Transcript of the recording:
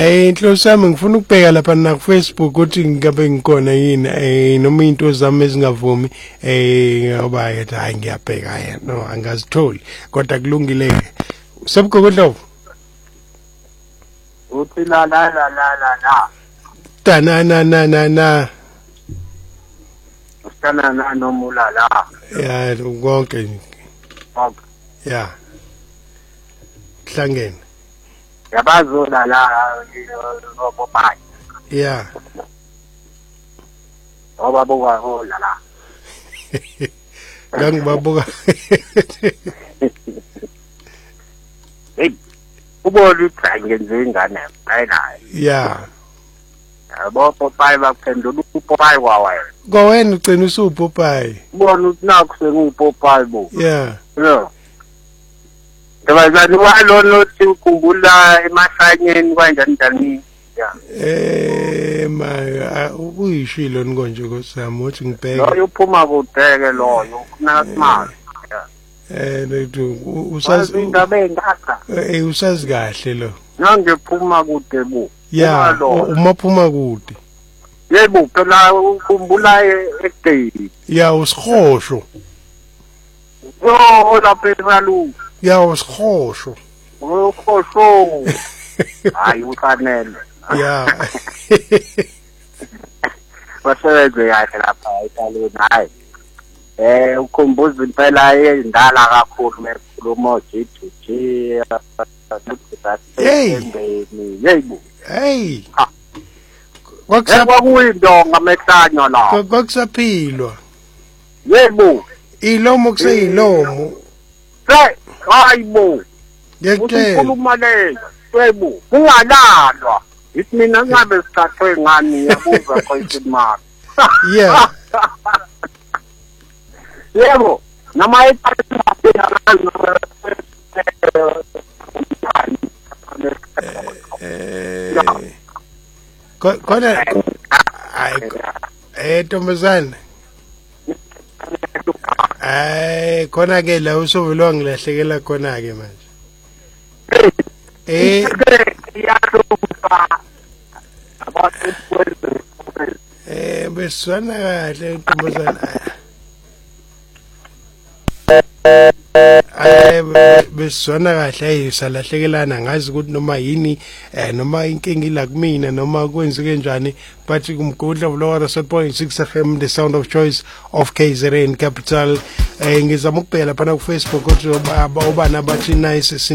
Inhloso yami ngifuna ukubheka lapha na ku Facebook ukuthi ngabe ngikhona yini noma into zami ezingavumi ngoba hayi ngiyabheka yena no angazitholi kodwa kulungile Sebugogondlovu uthi la na usana na nomula la ya konke okay ya hlangene yabazola la Popeye ya obabuka hola la ngibabuka hey ubona ukuthi ngenze ingane ayinayo ya yabo Popeye bakuphendula uPopeye kwawena ugcina usuPopeye ubona ukuthi nakho sengupopeye bo ya no Ngabazani walolo sikhumbula emasanyeni kanjani ya uyishilo nkonje kosami uthi ngibheke lo uphuma kudeke loyo ufuna simali lethu usazi indaba engaka usazi kahle lo nangephuma kude bu ya umaphuma kude yebo phela ukhumbula eGate ya usikhosho lapha eSalu ya usikhosho ukhoso hayi ufanele ya wasebenze kahle lapha eSaluni hayi ukhumbuza impela endala kakhulu mekhuluma jiji yebo hey kwakuyindonga mehlanyo la kwakusaphilwa yebo ilomo kuseyilomo hayibo ukhuluma le yebo kungalalwa ithi mina ngabe sithathwe ngani yabuza khoyisimali yeah yebo nama khona Ntombazane khona ke la usovelo wangilahlekela khona ke manje beswana kahle Ntombazane besona kahle salahlekelana ngazi ukuthi noma yini noma inkinga ila kumina noma kwenzeke kanjani but kumgodla vlora 7.6 FM the sound of choice of KZN capital ngizama ukubheka lapha ku Facebook ukuthi obana bathi nice